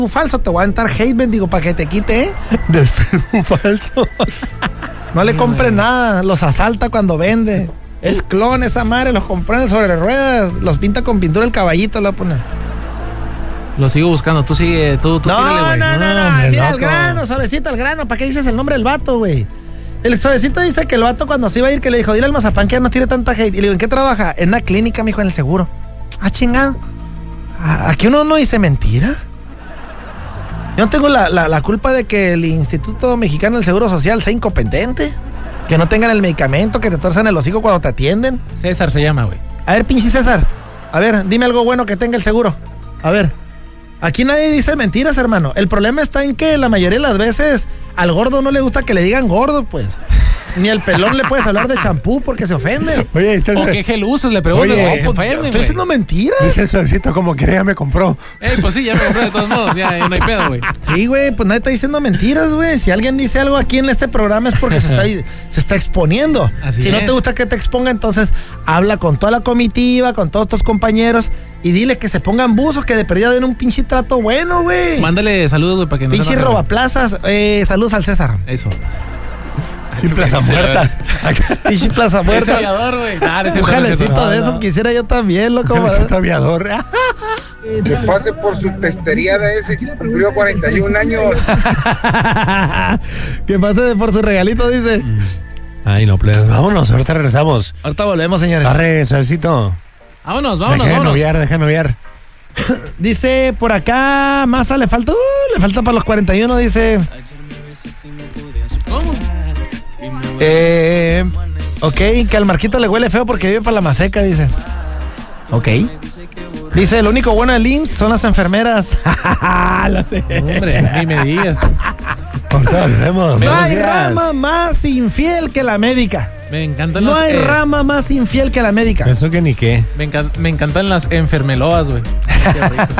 falso, te voy a aventar hate, bendigo, para que te quite, ¿eh? Del Facebook falso. No le compre nada, los asalta cuando vende. Es clon esa madre, los compran sobre ruedas, los pinta con pintura el caballito, lo pone. Lo sigo buscando, tú sigue, tú tírale, güey. No, mira loco. el grano, suavecito el grano, ¿para qué dices el nombre del vato, güey? El suavecito dice que el vato cuando se iba a ir, que le dijo, dile al mazapán que ya no tire tanta hate. Y le digo, ¿en qué trabaja? En una clínica, mijo, en el seguro. Ah, chingado. Aquí uno no dice mentira. Yo no tengo la culpa de que el Instituto Mexicano del Seguro Social sea incompetente. Que no tengan el medicamento, que te torcen el hocico cuando te atienden. César se llama, güey. A ver, pinche César. A ver, dime algo bueno que tenga el seguro. A ver. Aquí nadie dice mentiras, hermano. El problema está en que la mayoría de las veces al gordo no le gusta que le digan gordo, pues. Ni al pelón le puedes hablar de champú porque se ofende. Oye, ¿O qué gel usas? Le pregunto. Oye, Se ofende, ¿Estoy güey. diciendo mentiras? dice el suavecito como que ya me compró. Pues sí, ya me compré de todos modos. Ya no hay pedo, güey. Sí, güey, pues nadie está diciendo mentiras, güey. Si alguien dice algo aquí en este programa es porque se está exponiendo. Así si no es. te gusta que te exponga, entonces habla con toda la comitiva, con todos tus compañeros y dile que se pongan buzos, que de perdida den un pinche trato bueno, güey. Mándale saludos, güey, para que no Pinche se enoje, güey. robaplazas. Saludos al César. Eso. Y Plaza Muerta. Pinche Plaza Es Muerta. aviador, güey. Un jalecito de esos quisiera yo también, loco. Jalecito aviador. Que pase por su testería de ese que cumplió 41 años. Que pase por su regalito, dice. Ay, no, pues vámonos, ahorita regresamos. Ahorita volvemos, señores. Arre, suavecito. Vámonos. Deja de noviar. Dice por acá, Masa le falta para los 41, dice. ¿Cómo? Ok, que al Marquito le huele feo porque vive para la Maseca, dice. Ok. Dice, lo único bueno del IMSS son las enfermeras. Lo sé. Hombre, ni me digas. Ahorita volvemos. No Buenos hay días. rama más infiel que la médica. Me encantan No las... hay rama más infiel que la médica. Eso que ni qué. Me encantan las enfermeloas, güey. Qué rico.